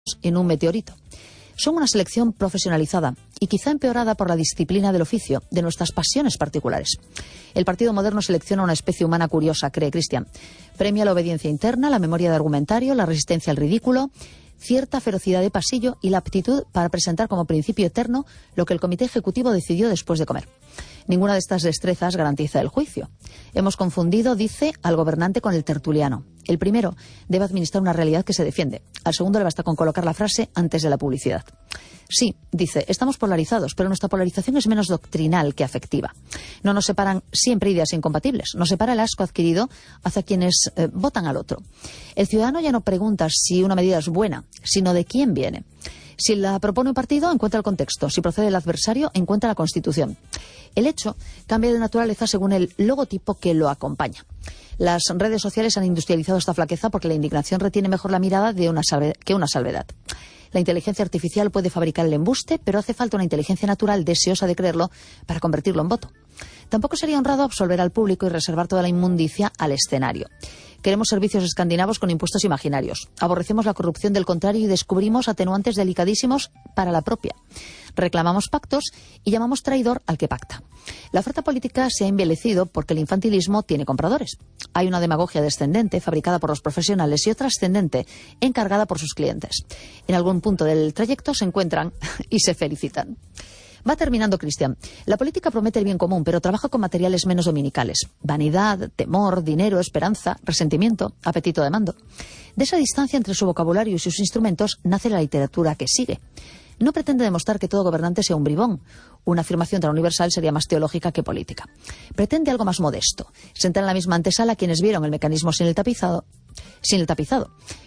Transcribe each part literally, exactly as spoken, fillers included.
en un meteorito. Son una selección profesionalizada y quizá empeorada por la disciplina del oficio, de nuestras pasiones particulares. El partido moderno selecciona una especie humana curiosa, cree Cristian. Premia la obediencia interna, la memoria de argumentario, la resistencia al ridículo, cierta ferocidad de pasillo y la aptitud para presentar como principio eterno lo que el comité ejecutivo decidió después de comer. Ninguna de estas destrezas garantiza el juicio. Hemos confundido, dice, al gobernante con el tertuliano. El primero debe administrar una realidad que se defiende. Al segundo le basta con colocar la frase antes de la publicidad. Sí, dice, estamos polarizados, pero nuestra polarización es menos doctrinal que afectiva. No nos separan siempre ideas incompatibles. Nos separa el asco adquirido hacia quienes eh, votan al otro. El ciudadano ya no pregunta si una medida es buena, sino de quién viene. Si la propone un partido, encuentra el contexto. Si procede el adversario, encuentra la Constitución. El hecho cambia de naturaleza según el logotipo que lo acompaña. Las redes sociales han industrializado esta flaqueza porque la indignación retiene mejor la mirada de una salve- que una salvedad. La inteligencia artificial puede fabricar el embuste, pero hace falta una inteligencia natural deseosa de creerlo para convertirlo en voto. Tampoco sería honrado absolver al público y reservar toda la inmundicia al escenario. Queremos servicios escandinavos con impuestos imaginarios. Aborrecemos la corrupción del contrario y descubrimos atenuantes delicadísimos para la propia. Reclamamos pactos y llamamos traidor al que pacta. La oferta política se ha envilecido porque el infantilismo tiene compradores. Hay una demagogia descendente fabricada por los profesionales y otra ascendente encargada por sus clientes. En algún punto del trayecto se encuentran y se felicitan. Va terminando, Cristian. La política promete el bien común, pero trabaja con materiales menos dominicales. Vanidad, temor, dinero, esperanza, resentimiento, apetito de mando. De esa distancia entre su vocabulario y sus instrumentos nace la literatura que sigue. No pretende demostrar que todo gobernante sea un bribón. Una afirmación tan universal sería más teológica que política. Pretende algo más modesto. Sentar en la misma antesala a quienes vieron el mecanismo sin el tapizado. Sin el tapizado.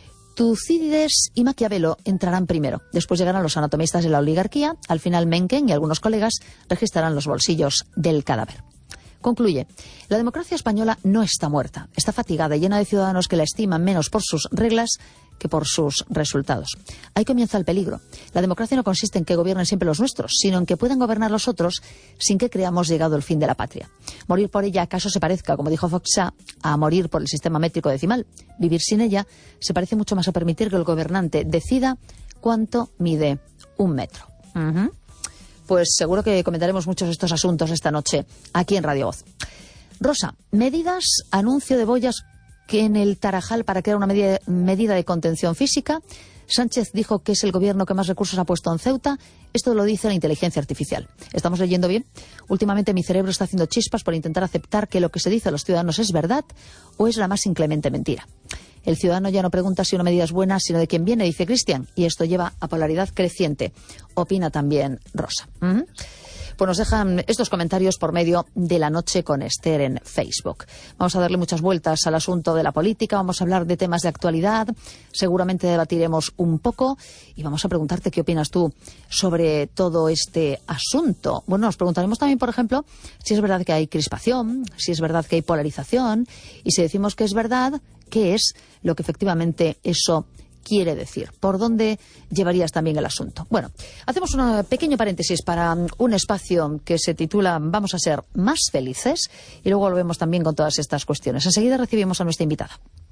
Tucídides y Maquiavelo entrarán primero. Después llegarán los anatomistas de la oligarquía. Al final Mencken y algunos colegas registrarán los bolsillos del cadáver. Concluye. La democracia española no está muerta. Está fatigada y llena de ciudadanos que la estiman menos por sus reglas que por sus resultados. Ahí comienza el peligro. La democracia no consiste en que gobiernen siempre los nuestros, sino en que puedan gobernar los otros sin que creamos llegado el fin de la patria. Morir por ella acaso se parezca, como dijo Foxá, a morir por el sistema métrico decimal. Vivir sin ella se parece mucho más a permitir que el gobernante decida cuánto mide un metro. Uh-huh. Pues seguro que comentaremos muchos de estos asuntos esta noche aquí en Radio Voz. Rosa, medidas, anuncio de Boyas que en el Tarajal para crear una medida, medida de contención física. Sánchez dijo que es el gobierno que más recursos ha puesto en Ceuta. Esto lo dice la inteligencia artificial. ¿Estamos leyendo bien? Últimamente mi cerebro está haciendo chispas por intentar aceptar que lo que se dice a los ciudadanos es verdad o es la más inclemente mentira. El ciudadano ya no pregunta si una medida es buena, sino de quién viene, dice Cristian. Y esto lleva a polaridad creciente. Opina también Rosa. ¿Mm? Pues nos dejan estos comentarios por medio de La Noche con Esther en Facebook. Vamos a darle muchas vueltas al asunto de la política, vamos a hablar de temas de actualidad, seguramente debatiremos un poco y vamos a preguntarte qué opinas tú sobre todo este asunto. Bueno, nos preguntaremos también, por ejemplo, si es verdad que hay crispación, si es verdad que hay polarización y si decimos que es verdad, ¿qué es lo que efectivamente eso quiere decir? ¿Por dónde llevarías también el asunto? Bueno, hacemos un pequeño paréntesis para un espacio que se titula Vamos a ser más felices y luego volvemos también con todas estas cuestiones. Enseguida recibimos a nuestra invitada.